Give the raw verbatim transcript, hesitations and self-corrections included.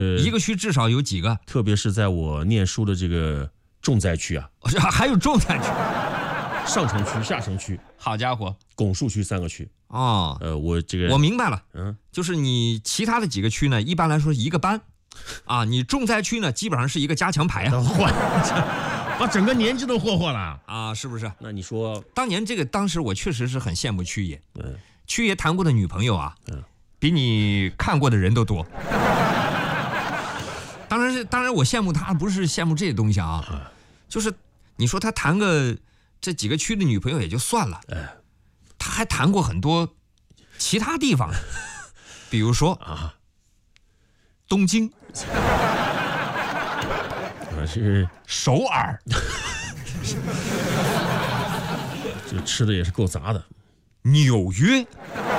一个区至少有几个？ 特别是在我念书的这个重灾区啊， 还有重灾区， 上城区、下城区， 好家伙， 拱墅区三个区。 哦， 呃，我这个我明白了， 嗯， 就是你其他的几个区呢，一般来说是一个班，啊，你重灾区呢，基本上是一个加强排啊， 把整个年级都霍霍了啊，是不是？ 那你说， 当年这个当时我确实是很羡慕曲爷， 嗯， 曲爷谈过的女朋友啊， 嗯， 比你看过的人都多。当然是，当然我羡慕他不是羡慕这些东西啊，就是你说他谈个这几个区的女朋友也就算了， 哎， 他还谈过很多其他地方，比如说啊， 东京， 我是首尔， 这吃的也是够杂的， 纽约。